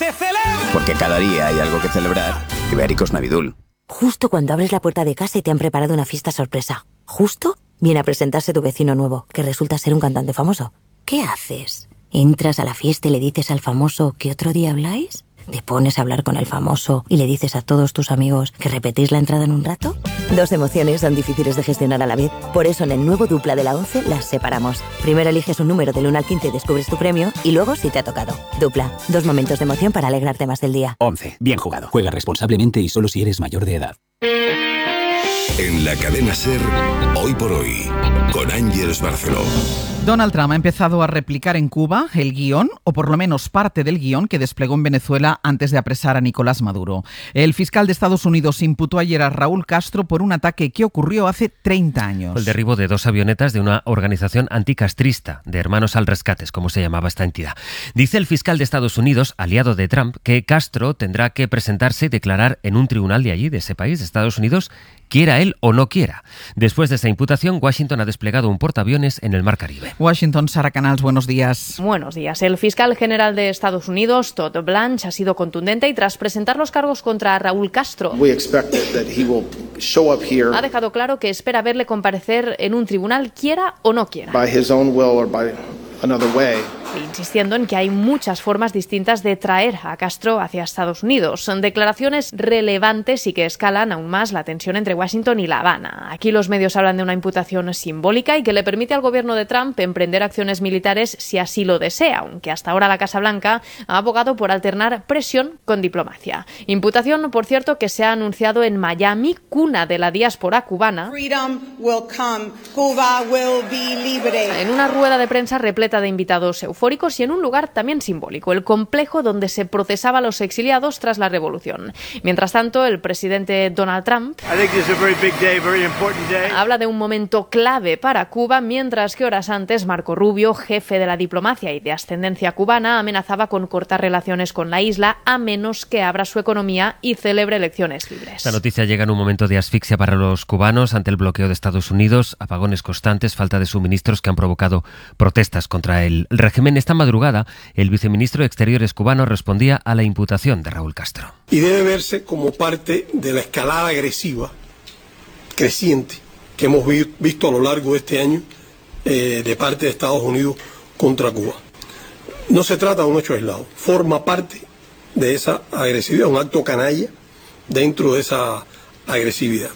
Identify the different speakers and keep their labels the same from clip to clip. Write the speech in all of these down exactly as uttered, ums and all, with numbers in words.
Speaker 1: se celebra.
Speaker 2: Porque cada día hay algo que celebrar. Ibéricos Navidul.
Speaker 3: Justo cuando abres la puerta de casa y te han preparado una fiesta sorpresa. Justo viene a presentarse tu vecino nuevo, que resulta ser un cantante famoso. ¿Qué haces? ¿Entras a la fiesta y le dices al famoso que otro día habláis? ¿Te pones a hablar con el famoso y le dices a todos tus amigos que repetís la entrada en un rato? Dos emociones son difíciles de gestionar a la vez. Por eso en el nuevo Dupla de la once las separamos. Primero eliges un número del uno al quince y descubres tu premio, y luego si te ha tocado. Dupla, dos momentos de emoción para alegrarte más del día.
Speaker 4: once. Bien jugado. Juega responsablemente y solo si eres mayor de edad.
Speaker 5: En la cadena SER, Hoy por Hoy, con Ángeles Barceló.
Speaker 6: Donald Trump ha empezado a replicar en Cuba el guión, o por lo menos parte del guión, que desplegó en Venezuela antes de apresar a Nicolás Maduro. El fiscal de Estados Unidos imputó ayer a Raúl Castro por un ataque que ocurrió hace treinta años.
Speaker 7: El derribo de dos avionetas de una organización anticastrista, de Hermanos al Rescate, como se llamaba esta entidad. Dice el fiscal de Estados Unidos, aliado de Trump, que Castro tendrá que presentarse y declarar en un tribunal de allí, de ese país, de Estados Unidos, quiera él o no quiera. Después de esa imputación, Washington ha desplegado un portaaviones en el Mar Caribe.
Speaker 6: Washington, Sara Canals, buenos días.
Speaker 8: Buenos días. El fiscal general de Estados Unidos, Todd Blanche, ha sido contundente y tras presentar los cargos contra Raúl Castro, ha dejado claro que espera verle comparecer en un tribunal, quiera o no quiera.
Speaker 9: By his own will or by another way.
Speaker 8: Insistiendo en que hay muchas formas distintas de traer a Castro hacia Estados Unidos. Son declaraciones relevantes y que escalan aún más la tensión entre Washington y La Habana. Aquí los medios hablan de una imputación simbólica y que le permite al gobierno de Trump emprender acciones militares si así lo desea, aunque hasta ahora la Casa Blanca ha abogado por alternar presión con diplomacia. Imputación, por cierto, que se ha anunciado en Miami, cuna de la diáspora cubana,
Speaker 10: Freedom will come. Cuba will be libre.
Speaker 8: En una rueda de prensa repleta de invitados eufóricos y en un lugar también simbólico, el complejo donde se procesaba a los exiliados tras la revolución. Mientras tanto, el presidente Donald Trump habla de un momento clave para Cuba, mientras que horas antes Marco Rubio, jefe de la diplomacia y de ascendencia cubana, amenazaba con cortar relaciones con la isla a menos que abra su economía y celebre elecciones libres.
Speaker 7: La noticia llega en un momento de asfixia para los cubanos ante el bloqueo de Estados Unidos, apagones constantes, falta de suministros que han provocado protestas contra el régimen. Esta madrugada, el viceministro de Exteriores cubano respondía a la imputación de Raúl Castro.
Speaker 11: Y debe verse como parte de la escalada agresiva, creciente, que hemos vi- visto a lo largo de este año eh, de parte de Estados Unidos contra Cuba. No se trata de un hecho aislado, forma parte de esa agresividad, un acto canalla dentro de esa agresividad.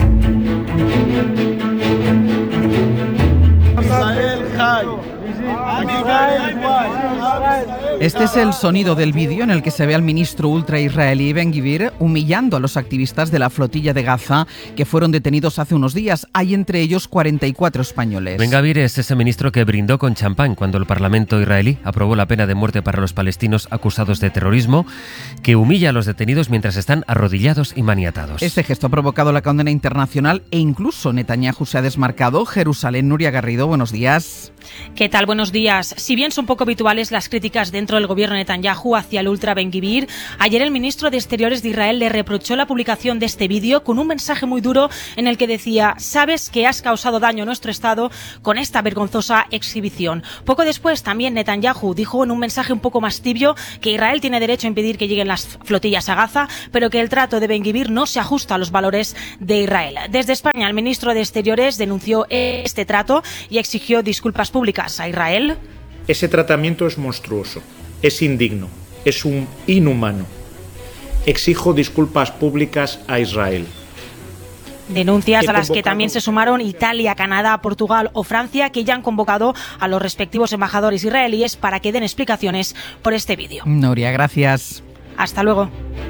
Speaker 6: Este es el sonido del vídeo en el que se ve al ministro ultra-israelí Ben Gvir humillando a los activistas de la flotilla de Gaza que fueron detenidos hace unos días. Hay entre ellos cuarenta y cuatro españoles.
Speaker 7: Ben Gvir es ese ministro que brindó con champán cuando el Parlamento israelí aprobó la pena de muerte para los palestinos acusados de terrorismo, que humilla a los detenidos mientras están arrodillados y maniatados.
Speaker 6: Este gesto ha provocado la condena internacional e incluso Netanyahu se ha desmarcado. Jerusalén, Nuria Garrido, buenos días.
Speaker 12: ¿Qué tal? Buenos días. Si bien son poco habituales las críticas dentro del gobierno de Netanyahu hacia el ultra Ben Gvir, ayer el ministro de Exteriores de Israel le reprochó la publicación de este vídeo con un mensaje muy duro en el que decía: sabes que has causado daño a nuestro Estado con esta vergonzosa exhibición. Poco después también Netanyahu dijo en un mensaje un poco más tibio que Israel tiene derecho a impedir que lleguen las flotillas a Gaza, pero que el trato de Ben Gvir no se ajusta a los valores de Israel. Desde España, el ministro de Exteriores denunció este trato y exigió disculpas públicas a Israel.
Speaker 13: Ese tratamiento es monstruoso, es indigno, es un inhumano. Exijo disculpas públicas a Israel.
Speaker 12: Denuncias a las que también se sumaron Italia, Canadá, Portugal o Francia, que ya han convocado a los respectivos embajadores israelíes para que den explicaciones por este vídeo.
Speaker 6: Nuria, gracias.
Speaker 12: Hasta luego.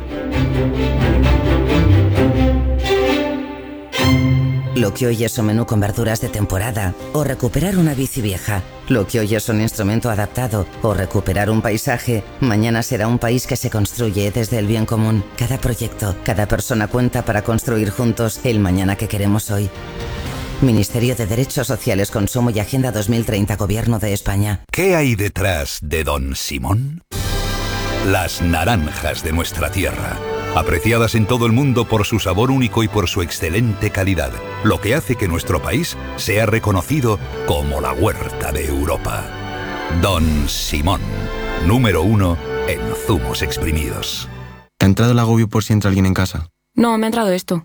Speaker 14: Lo que hoy es un menú con verduras de temporada o recuperar una bici vieja. Lo que hoy es un instrumento adaptado o recuperar un paisaje, mañana será un país que se construye desde el bien común. Cada proyecto, cada persona cuenta para construir juntos el mañana que queremos hoy. Ministerio de Derechos Sociales, Consumo y Agenda dos mil treinta, Gobierno de España.
Speaker 5: ¿Qué hay detrás de Don Simón? Las naranjas de nuestra tierra, apreciadas en todo el mundo por su sabor único y por su excelente calidad, lo que hace que nuestro país sea reconocido como la huerta de Europa. Don Simón, número uno en Zumos Exprimidos.
Speaker 1: ¿Te ha entrado el agobio por si entra alguien en casa?
Speaker 15: No, me ha entrado esto.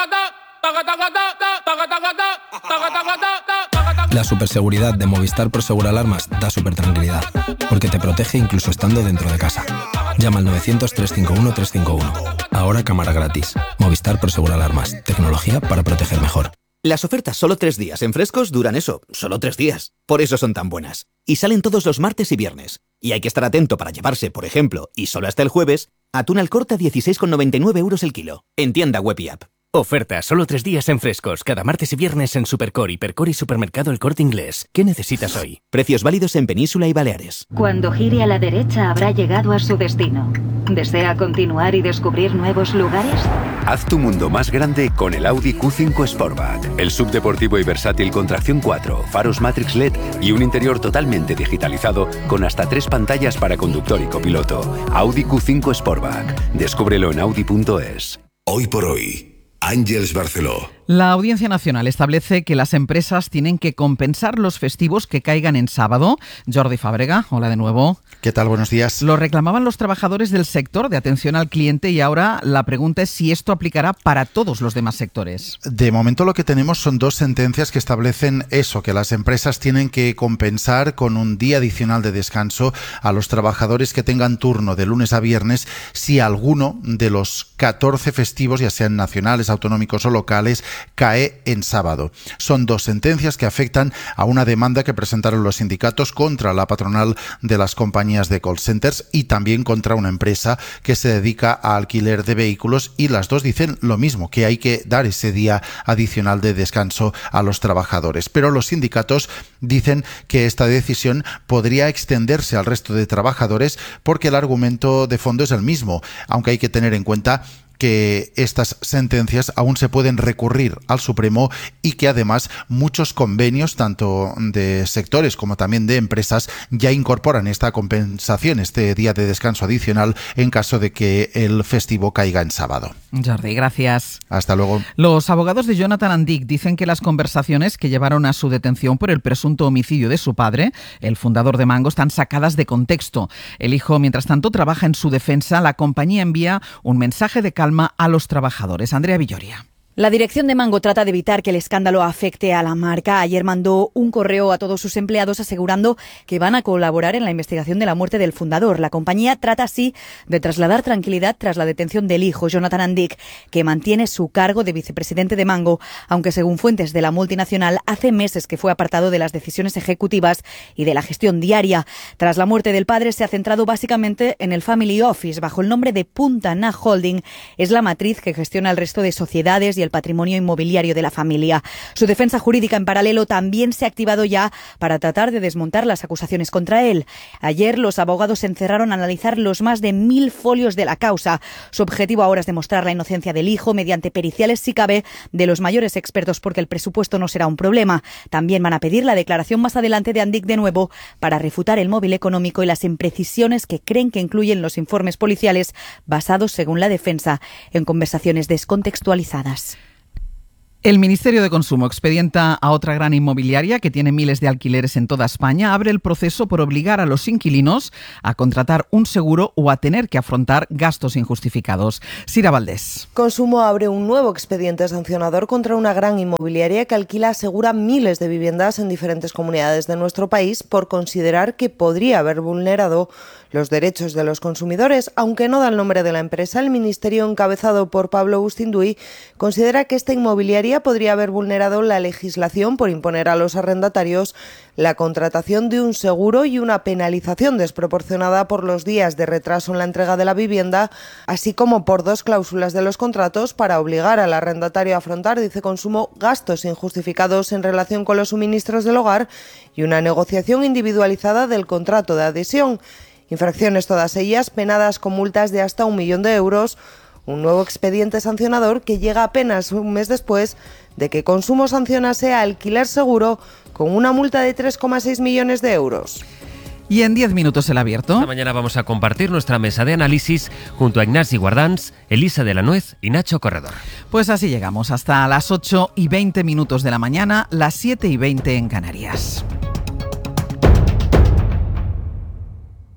Speaker 16: La superseguridad de Movistar Prosegur Alarmas da súper tranquilidad, porque te protege incluso estando dentro de casa. Llama al novecientos, trescientos cincuenta y uno, trescientos cincuenta y uno. Ahora cámara gratis. Movistar Prosegur Alarmas. Tecnología para proteger mejor.
Speaker 17: Las ofertas solo tres días en Frescos duran eso, solo tres días. Por eso son tan buenas. Y salen todos los martes y viernes. Y hay que estar atento para llevarse, por ejemplo, y solo hasta el jueves, atún al corte a dieciséis con noventa y nueve euros el kilo. En tienda web y app.
Speaker 18: Oferta solo tres días en Frescos, cada martes y viernes en Supercor, Hipercor y Supermercado El Corte Inglés. ¿Qué necesitas hoy?
Speaker 17: Precios válidos en Península y Baleares.
Speaker 19: Cuando gire a la derecha habrá llegado a su destino. ¿Desea continuar y descubrir nuevos lugares?
Speaker 20: Haz tu mundo más grande con el Audi Q cinco Sportback. El subdeportivo y versátil con tracción cuatro, faros Matrix L E D y un interior totalmente digitalizado con hasta tres pantallas para conductor y copiloto. Audi Q cinco Sportback. Descúbrelo en audi punto es.
Speaker 21: Hoy por hoy, Àngels Barceló.
Speaker 6: La Audiencia Nacional establece que las empresas tienen que compensar los festivos que caigan en sábado. Jordi Fàbrega, hola de nuevo.
Speaker 22: ¿Qué tal? Buenos días.
Speaker 6: Lo reclamaban los trabajadores del sector de atención al cliente y ahora la pregunta es si esto aplicará para todos los demás sectores.
Speaker 22: De momento lo que tenemos son dos sentencias que establecen eso, que las empresas tienen que compensar con un día adicional de descanso a los trabajadores que tengan turno de lunes a viernes si alguno de los catorce festivos, ya sean nacionales, autonómicos o locales, cae en sábado. Son dos sentencias que afectan a una demanda que presentaron los sindicatos contra la patronal de las compañías de call centers y también contra una empresa que se dedica a alquiler de vehículos, y las dos dicen lo mismo, que hay que dar ese día adicional de descanso a los trabajadores. Pero los sindicatos dicen que esta decisión podría extenderse al resto de trabajadores porque el argumento de fondo es el mismo, aunque hay que tener en cuenta que estas sentencias aún se pueden recurrir al Supremo y que además muchos convenios, tanto de sectores como también de empresas, ya incorporan esta compensación, este día de descanso adicional en caso de que el festivo caiga en sábado.
Speaker 6: Jordi, gracias.
Speaker 22: Hasta luego.
Speaker 6: Los abogados de Jonathan Andic dicen que las conversaciones que llevaron a su detención por el presunto homicidio de su padre, el fundador de Mango, están sacadas de contexto. El hijo, mientras tanto, trabaja en su defensa. La compañía envía un mensaje de calma a los trabajadores. Andrea Villoria.
Speaker 23: La dirección de Mango trata de evitar que el escándalo afecte a la marca. Ayer mandó un correo a todos sus empleados asegurando que van a colaborar en la investigación de la muerte del fundador. La compañía trata así de trasladar tranquilidad tras la detención del hijo, Jonathan Andic, que mantiene su cargo de vicepresidente de Mango, aunque según fuentes de la multinacional hace meses que fue apartado de las decisiones ejecutivas y de la gestión diaria. Tras la muerte del padre se ha centrado básicamente en el Family Office bajo el nombre de Punta Na Holding. Es la matriz que gestiona el resto de sociedades y el patrimonio inmobiliario de la familia. Su defensa jurídica en paralelo también se ha activado ya para tratar de desmontar las acusaciones contra él. Ayer los abogados se encerraron a analizar los más de mil folios de la causa. Su objetivo ahora es demostrar la inocencia del hijo mediante periciales, si cabe, de los mayores expertos, porque el presupuesto no será un problema. También van a pedir la declaración más adelante de Andic de nuevo para refutar el móvil económico y las imprecisiones que creen que incluyen los informes policiales basados, según la defensa, en conversaciones descontextualizadas.
Speaker 6: El Ministerio de Consumo expedienta a otra gran inmobiliaria que tiene miles de alquileres en toda España. Abre el proceso por obligar a los inquilinos a contratar un seguro o a tener que afrontar gastos injustificados. Sira Valdés.
Speaker 24: Consumo abre un nuevo expediente sancionador contra una gran inmobiliaria que alquila asegura miles de viviendas en diferentes comunidades de nuestro país por considerar que podría haber vulnerado los derechos de los consumidores. Aunque no da el nombre de la empresa, el Ministerio, encabezado por Pablo Bustinduy, considera que esta inmobiliaria podría haber vulnerado la legislación por imponer a los arrendatarios la contratación de un seguro y una penalización desproporcionada por los días de retraso en la entrega de la vivienda, así como por dos cláusulas de los contratos para obligar al arrendatario a afrontar, dice Consumo, gastos injustificados en relación con los suministros del hogar y una negociación individualizada del contrato de adhesión. Infracciones todas ellas penadas con multas de hasta un millón de euros. Un nuevo expediente sancionador que llega apenas un mes después de que Consumo sancionase a Alquiler Seguro con una multa de tres coma seis millones de euros.
Speaker 6: Y en diez minutos el abierto.
Speaker 7: Esta mañana vamos a compartir nuestra mesa de análisis junto a Ignasi Guardans, Elisa de la Nuez y Nacho Corredor.
Speaker 6: Pues así llegamos hasta las ocho y veinte minutos de la mañana, las siete y veinte en Canarias.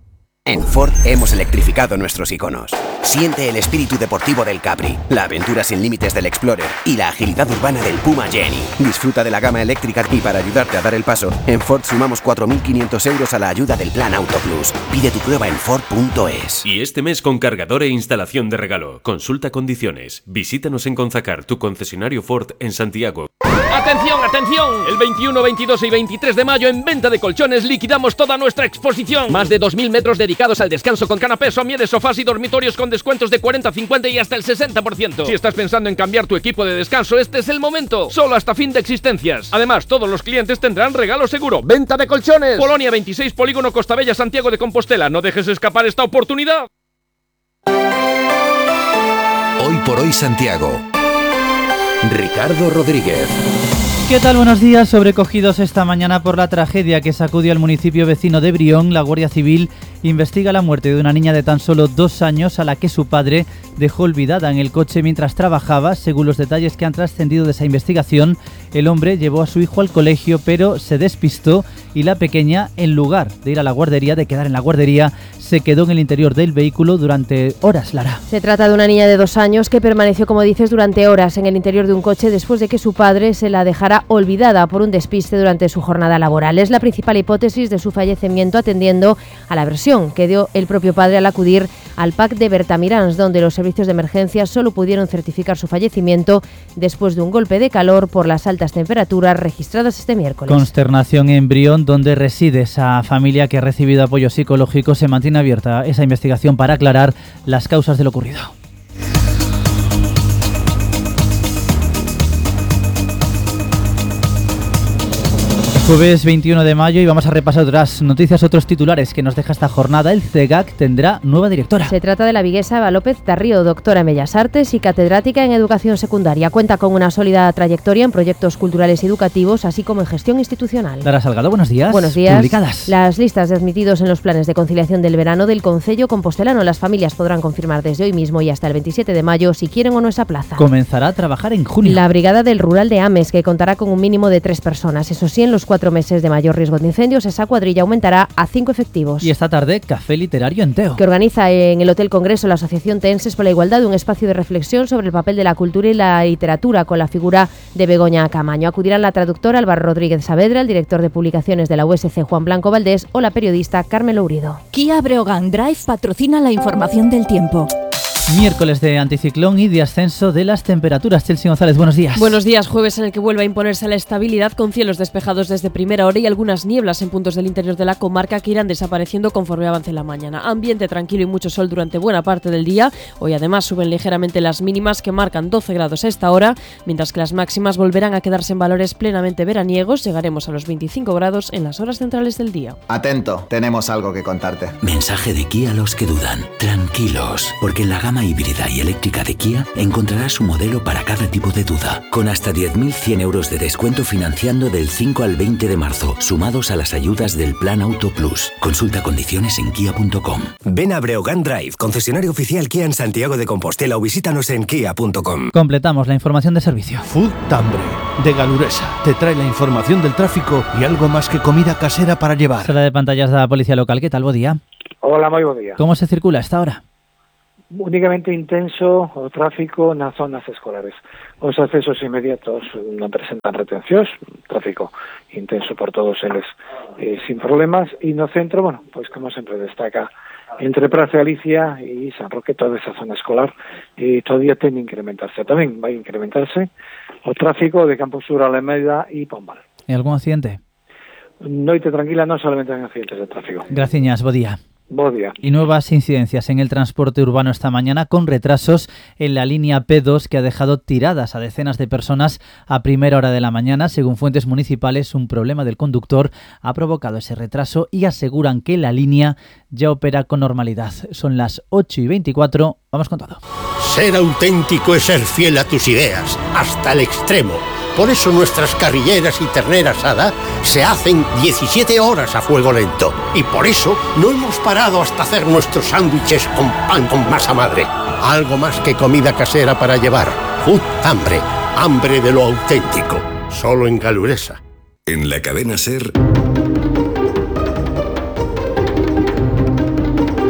Speaker 2: En Ford hemos electrificado nuestros iconos. Siente el espíritu deportivo del Capri, la aventura sin límites del Explorer y la agilidad urbana del Puma Jenny. Disfruta de la gama eléctrica y para ayudarte a dar el paso, en Ford sumamos cuatro mil quinientos euros a la ayuda del Plan Auto Plus. Pide tu prueba en Ford punto es.
Speaker 3: Y este mes con cargador e instalación de regalo. Consulta condiciones. Visítanos en Conzacar, tu concesionario Ford en Santiago.
Speaker 4: ¡Atención, atención! El veintiuno, veintidós y veintitrés de mayo en Venta de Colchones liquidamos toda nuestra exposición. Más de dos mil metros dedicados al descanso con canapés, somieres, sofás y dormitorios con descuentos de cuarenta, cincuenta y hasta el sesenta por ciento. Si estás pensando en cambiar tu equipo de descanso, este es el momento. Solo hasta fin de existencias. Además, todos los clientes tendrán regalo seguro. Venta de Colchones. Polonia veintiséis, Polígono Costabella, Santiago de Compostela. No dejes escapar esta oportunidad.
Speaker 5: Hoy por hoy Santiago. Ricardo Rodríguez.
Speaker 15: ¿Qué tal? Buenos días. Sobrecogidos esta mañana por la tragedia que sacudió al municipio vecino de Brión, la Guardia Civil investiga la muerte de una niña de tan solo dos años a la que su padre dejó olvidada en el coche mientras trabajaba. Según los detalles que han trascendido de esa investigación, el hombre llevó a su hijo al colegio, pero se despistó y la pequeña, en lugar de ir a la guardería, de quedar en la guardería, se quedó en el interior del vehículo durante horas, Lara.
Speaker 25: Se trata de una niña de dos años que permaneció, como dices, durante horas en el interior de un coche después de que su padre se la dejara olvidada por un despiste durante su jornada laboral. Es la principal hipótesis de su fallecimiento, atendiendo a la versión que dio el propio padre al acudir al P A C de Bertamirans, donde los servicios de emergencia solo pudieron certificar su fallecimiento después de un golpe de calor por las altas temperaturas registradas este miércoles.
Speaker 15: Consternación en Brión, donde reside esa familia que ha recibido apoyo psicológico. Se mantiene abierta esa investigación para aclarar las causas de lo ocurrido. Jueves veintiuno de mayo y vamos a repasar otras noticias, otros titulares que nos deja esta jornada. El CEGAC tendrá nueva directora.
Speaker 25: Se trata de la viguesa Eva López Tarrío, doctora en Bellas Artes y catedrática en Educación Secundaria. Cuenta con una sólida trayectoria en proyectos culturales y educativos, así como en gestión institucional.
Speaker 15: Lara Salgado, buenos días.
Speaker 25: Buenos días.
Speaker 15: Publicadas
Speaker 25: las listas de admitidos en los planes de conciliación del verano del Concello Compostelano. Las familias podrán confirmar desde hoy mismo y hasta el veintisiete de mayo si quieren o no esa plaza.
Speaker 15: Comenzará a trabajar en junio.
Speaker 25: La Brigada del Rural de Ames, que contará con un mínimo de tres personas. Eso sí, en los cuatro meses de mayor riesgo de incendios, esa cuadrilla aumentará a cinco efectivos.
Speaker 15: Y esta tarde, café literario en Teo,
Speaker 25: que organiza en el Hotel Congreso la Asociación Teenses por la Igualdad, un espacio de reflexión sobre el papel de la cultura y la literatura con la figura de Begoña Camaño. Acudirán la traductora Álvaro Rodríguez Saavedra, el director de publicaciones de la U S C Juan Blanco Valdés o la periodista Carmen Lourido.
Speaker 26: Kia Breogán Drive patrocina la información del tiempo.
Speaker 15: Miércoles de anticiclón y de ascenso de las temperaturas. Chelsea González, buenos días.
Speaker 27: Buenos días, jueves en el que vuelve a imponerse la estabilidad con cielos despejados desde primera hora y algunas nieblas en puntos del interior de la comarca que irán desapareciendo conforme avance la mañana. Ambiente tranquilo y mucho sol durante buena parte del día. Hoy además suben ligeramente las mínimas que marcan doce grados a esta hora, mientras que las máximas volverán a quedarse en valores plenamente veraniegos. Llegaremos a los veinticinco grados en las horas centrales del día.
Speaker 28: Atento, tenemos algo que contarte.
Speaker 29: Mensaje de Kia a los que dudan. Tranquilos, porque en la gama híbrida y eléctrica de Kia encontrarás su modelo para cada tipo de duda, con hasta diez mil cien euros de descuento financiando del cinco al veinte de marzo, sumados a las ayudas del Plan Auto Plus. Consulta condiciones en kia punto com.
Speaker 30: Ven a Breogán Drive, concesionario oficial Kia en Santiago de Compostela, o visítanos en kia punto com.
Speaker 15: Completamos la información de servicio.
Speaker 31: Food Tambre, de Galuresa, te trae la información del tráfico y algo más que comida casera para llevar.
Speaker 15: Sala de pantallas de la Policía Local, ¿qué tal? Buen día.
Speaker 32: Hola, muy buen día.
Speaker 15: ¿Cómo se circula a esta hora?
Speaker 32: Únicamente intenso o tráfico nas zonas escolares. Os accesos inmediatos non presentan retencións, tráfico intenso por todos eles eh, sin problemas, e no centro, bueno, pois como sempre destaca entre Praza Galicia e San Roque, toda esa zona escolar eh, todavía ten que incrementarse. Tamén vai incrementarse o tráfico de Campo Sur, Alameda e Pombal.
Speaker 15: ¿Hay algún accidente?
Speaker 32: Noite tranquila, non solamente en accidentes de tráfico.
Speaker 15: Gracias, bo día.
Speaker 32: Buen día.
Speaker 15: Y nuevas incidencias en el transporte urbano esta mañana, con retrasos en la línea P dos que ha dejado tiradas a decenas de personas a primera hora de la mañana. Según fuentes municipales, un problema del conductor ha provocado ese retraso y aseguran que la línea ya opera con normalidad. Son las ocho y veinticuatro. Vamos con todo.
Speaker 33: Ser auténtico es ser fiel a tus ideas, hasta el extremo. Por eso nuestras carrilleras y ternera asada se hacen diecisiete horas a fuego lento. Y por eso no hemos parado hasta hacer nuestros sándwiches con pan con masa madre. Algo más que comida casera para llevar. Food Tambre, hambre de lo auténtico. Solo en Galuresa.
Speaker 21: En la cadena SER...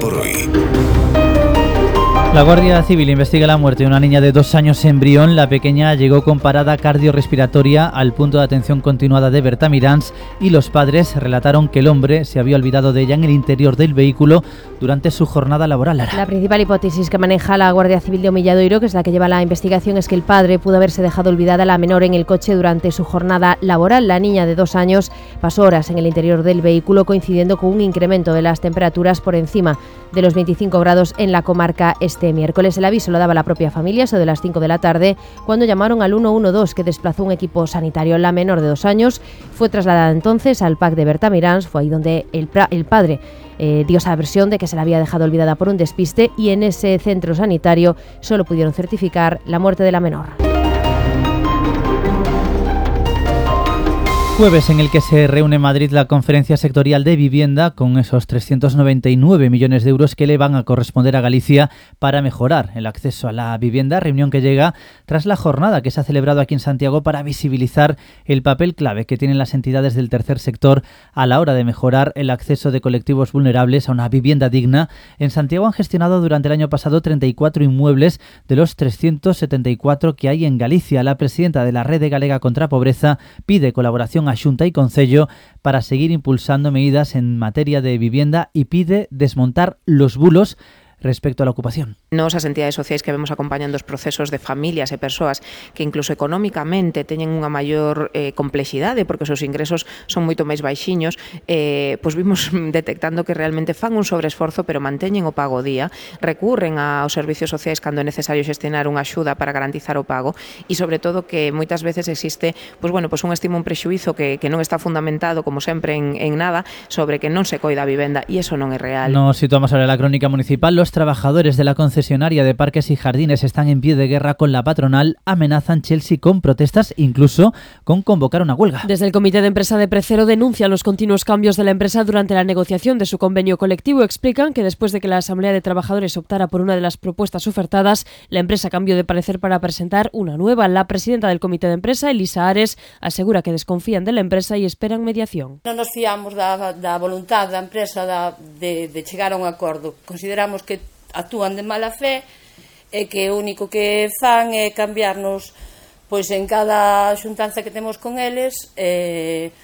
Speaker 21: por hoy.
Speaker 15: La Guardia Civil investiga la muerte de una niña de dos años en Brión. La pequeña llegó con parada cardiorrespiratoria al punto de atención continuada de Bertamiráns y los padres relataron que el hombre se había olvidado de ella en el interior del vehículo durante su jornada laboral.
Speaker 25: La principal hipótesis que maneja la Guardia Civil de Omilladoiro, que es la que lleva la investigación, es que el padre pudo haberse dejado olvidada a la menor en el coche durante su jornada laboral. La niña de dos años pasó horas en el interior del vehículo, coincidiendo con un incremento de las temperaturas por encima de los veinticinco grados en la comarca este miércoles. El aviso lo daba la propia familia, eso de las cinco de la tarde, cuando llamaron al uno uno dos, que desplazó un equipo sanitario. La menor de dos años fue trasladada entonces al P A C de Bertamiráns. Fue ahí donde el, el padre eh, dio esa versión de que se la había dejado olvidada por un despiste, y en ese centro sanitario solo pudieron certificar la muerte de la menor.
Speaker 15: Jueves en el que se reúne en Madrid la Conferencia Sectorial de Vivienda, con esos trescientos noventa y nueve millones de euros que le van a corresponder a Galicia para mejorar el acceso a la vivienda, reunión que llega tras la jornada que se ha celebrado aquí en Santiago para visibilizar el papel clave que tienen las entidades del tercer sector a la hora de mejorar el acceso de colectivos vulnerables a una vivienda digna. En Santiago han gestionado durante el año pasado treinta y cuatro inmuebles de los trescientos setenta y cuatro que hay en Galicia. La presidenta de la Rede Galega contra a Pobreza pide colaboración a Xunta y Concello para seguir impulsando medidas en materia de vivienda y pide desmontar los bulos respecto a la ocupación.
Speaker 1: Nos as entidades sociais que vemos acompañando os procesos de familias e persoas que incluso económicamente teñen unha maior eh, complexidade porque os seus ingresos son moito máis baixiños, eh, pois vimos detectando que realmente fan un sobreesforzo pero manteñen o pago día, recurren aos servicios sociais cando é necesario xestionar unha axuda para garantizar o pago e sobre todo que moitas veces existe pois bueno, pois un estima un prexuízo que, que non está fundamentado como sempre en, en nada sobre que non se coida a vivenda e iso non é real.
Speaker 15: Nos situamos ahora en la crónica municipal. Los trabajadores de la concesionaria de parques y jardines están en pie de guerra con la patronal, amenazan Chelsea con protestas, incluso con convocar una huelga.
Speaker 27: Desde el Comité de Empresa de Precero denuncian los continuos cambios de la empresa durante la negociación de su convenio colectivo. Explican que después de que la Asamblea de Trabajadores optara por una de las propuestas ofertadas, la empresa cambió de parecer para presentar una nueva. La presidenta del Comité de Empresa, Elisa Ares, asegura que desconfían de la empresa y esperan mediación.
Speaker 8: Non nos fiamos da, da voluntad da empresa da, de, de chegar a un acordo. Consideramos que actúan de mala fe e que o único que fan é cambiarnos pois en cada xuntanza que temos con eles eh,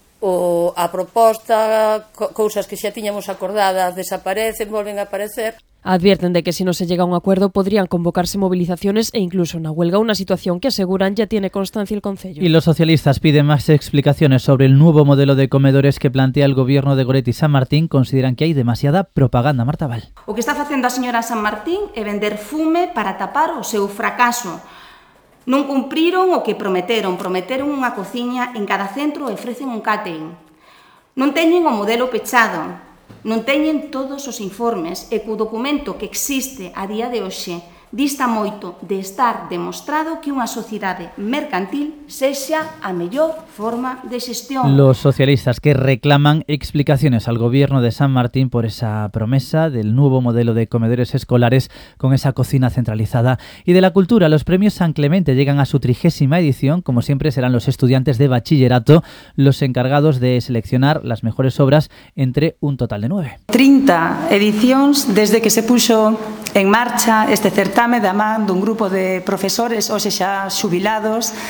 Speaker 8: o, a proposta, co, cousas que xa tiñamos acordadas desaparecen, volven a aparecer.
Speaker 27: Advierten de que si no se llega a un acuerdo podrían convocarse movilizaciones e incluso una huelga, una situación que aseguran ya tiene constancia el Concello.
Speaker 15: Y los socialistas piden más explicaciones sobre el nuevo modelo de comedores que plantea el gobierno de Goretti San Martín. Consideran que hay demasiada propaganda. Marta Val.
Speaker 9: O que está facendo a señora San Martín é vender fume para tapar o seu fracaso. Non cumpriron o que prometeron. Prometeron unha cociña en cada centro e ofrecen un catering. Non teñen o modelo pechado. Non teñen todos os informes e co documento que existe a día de hoxe dista moito de estar demostrado que unha sociedade mercantil sexa a mellor forma de xestión.
Speaker 15: Los socialistas que reclaman explicaciones al gobierno de San Martín por esa promesa del nuevo modelo de comedores escolares con esa cocina centralizada. Y de la cultura, los premios San Clemente llegan a su trigésima edición. Como siempre serán los estudiantes de bachillerato los encargados de seleccionar las mejores obras entre un total de nueve.
Speaker 9: trinta edicións desde que se puxo en marcha este certame da man dun grupo de profesores, hoxe xa xubilados,